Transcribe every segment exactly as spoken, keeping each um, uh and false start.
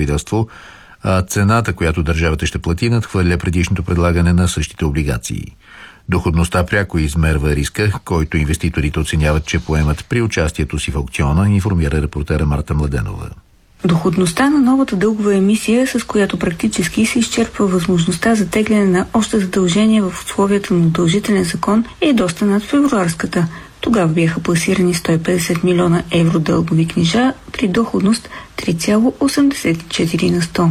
правителство, а цената, която държавата ще плати, надхвърля предишното предлагане на същите облигации. Доходността пряко измерва риска, който инвеститорите оценяват, че поемат при участието си в аукциона, информира репортера Марта Младенова. Доходността на новата дългова емисия, с която практически се изчерпва възможността за тегляне на още задължения в условията на удължителен закон, е доста над февруарската. Тогава бяха пласирани сто и петдесет милиона евро дългови книжа при доходност три цяло осемдесет и четири на сто.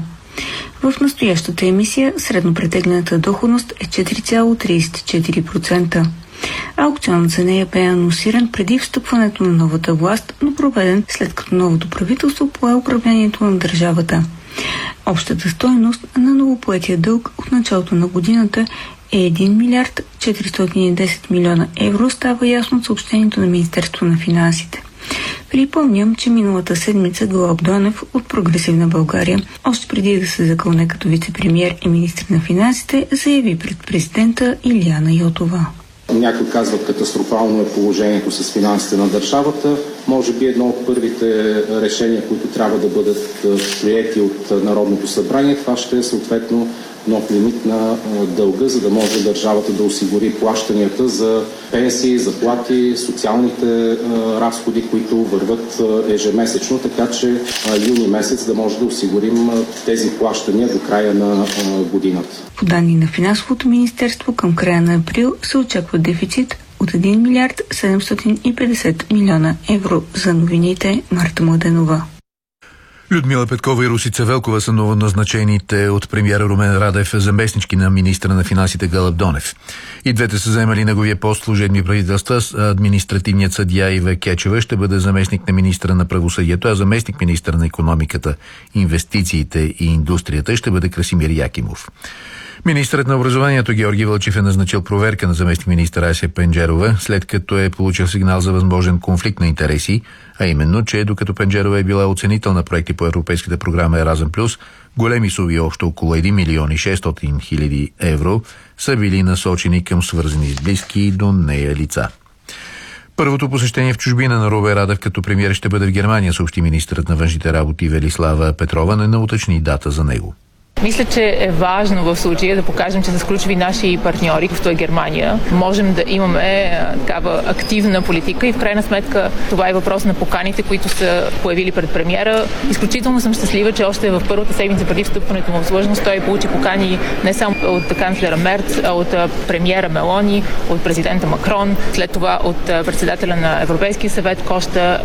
В настоящата емисия средно претеглената доходност е четири цяло тридесет и четири процента. Аукционът за нея бе анонсиран преди встъпването на новата власт, но проведен след като новото правителство пое управлението на държавата. Общата стойност на новопоетия дълг от началото на годината е един милиард четиристотин и десет милиона евро, става ясно от съобщението на Министерството на финансите. Припомням, че миналата седмица Гълъб Донев от Прогресивна България, още преди да се закълне като вице-премиер и министър на финансите, заяви пред президента Илияна Йотова. Някои казват, катастрофално е положението с финансите на държавата. Може би едно от първите решения, които трябва да бъдат приети от Народното събрание, това ще е съответно нов лимит на дълга, за да може държавата да осигури плащанията за пенсии, заплати, социалните разходи, които върват ежемесечно, така че юни месец да може да осигурим тези плащания до края на годината. По данни на Финансовото министерство, към края на април се очаква дефицит от един милиард седемстотин и петдесет милиона евро. За новините Марта Младенова. Людмила Петкова и Русица Велкова са новоназначените от премиера Румен Радев заместнички на министра на финансите Гълъб Донев. И двете са заемали неговия пост служебни правителства. Административният съдия Ива Кечева ще бъде заместник на министра на правосъдието, а заместник министър на икономиката, инвестициите и индустрията ще бъде Красимир Якимов. Министърът на образованието Георги Вълчев е назначил проверка на заместник-министър Ася Пенджерова, след като е получил сигнал за възможен конфликт на интереси, а именно, че докато Пенджерова е била оценител на проекти по европейската програма Еразъм Плюс, големи суми, общо около един милион и шестстотин хиляди евро, са били насочени към свързани с близки до нея лица. Първото посещение в чужбина на Румен Радев като премиер ще бъде в Германия, съобщи министърът на външните работи Велислава Петрова, но не уточни дата за него. Мисля, че е важно в случая да покажем, че с ключови наши партньори, като е Германия, можем да имаме такава активна политика и в крайна сметка това е въпрос на поканите, които са появили пред премиера. Изключително съм щастлива, че още в първата седмица преди встъпването му в длъжност той получи покани не само от канцлера Мерц, а от премиера Мелони, от президента Макрон, след това от председателя на Европейския съвет Кошта.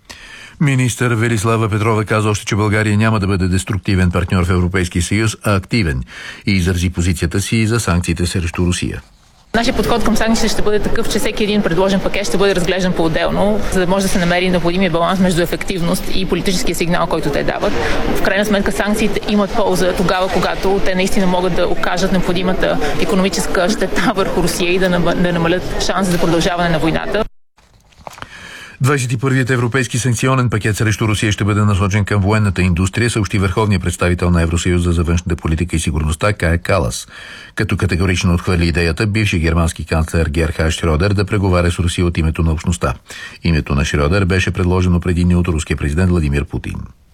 Министър Велислава Петрова каза още, че България няма да бъде деструктивен партньор в Европейския съюз, а активен, и изрази позицията си за санкциите срещу Русия. Нашия подход към санкциите ще бъде такъв, че всеки един предложен пакет ще бъде разглеждан по-отделно, за да може да се намери необходимия баланс между ефективност и политическия сигнал, който те дават. В крайна сметка санкциите имат полза тогава, когато те наистина могат да окажат необходимата икономическа щета върху Русия и да намалят шанс за продължаване на войната. двадесет и първият европейски санкционен пакет срещу Русия ще бъде насочен към военната индустрия, съобщи върховният представител на Евросъюза за външната политика и сигурността Кая Калас, като категорично отхвърли идеята бивши германски канцлер Герхард Шрьодер да преговаря с Русия от името на общността. Името на Шрьодер беше предложено преди дни от руския президент Владимир Путин.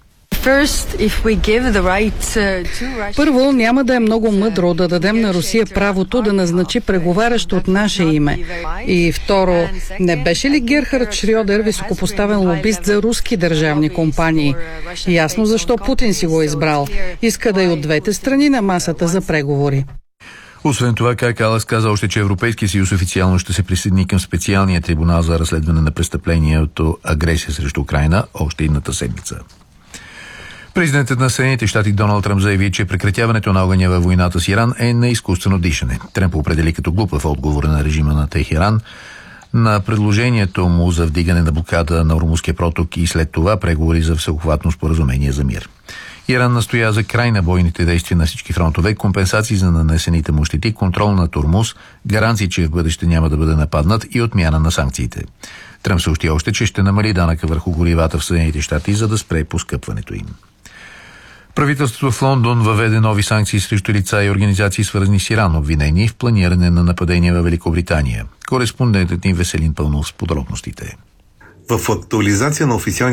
Първо, няма да е много мъдро да дадем на Русия правото да назначи преговарящ от наше име. И второ, не беше ли Герхард Шрьодер високопоставен лобист за руски държавни компании? Ясно защо Путин си го е избрал. Иска да е от двете страни на масата за преговори. Освен това, Кая Калас каза още, че Европейския съюз официално ще се присъедини към специалния трибунал за разследване на престъплението агресия срещу Украйна още едната седмица. Президентът на Съединените щати Доналд Тръмп заяви, че прекратяването на огъня във войната с Иран е на изкуствено дишане. Тръмп определи като глупав отговор на режима на Техеран на предложението му за вдигане на блокада на Ормузския проток и след това преговори за всеобхватно споразумение за мир. Иран настоя за край на бойните действия на всички фронтове, компенсации за нанесените му щети, контрол на Ормуз, гаранции, че в бъдеще няма да бъде нападнат и отмяна на санкциите. Тръмп съобщи още, че ще намали данъка върху горивата в Съединените щати, за да спре поскъпването им. Правителството в Лондон въведе нови санкции срещу лица и организации, свързани с Иран, обвинени в планиране на нападения във Великобритания. Кореспондентът ни Веселин Пълнов с подробностите. В актуализация на официални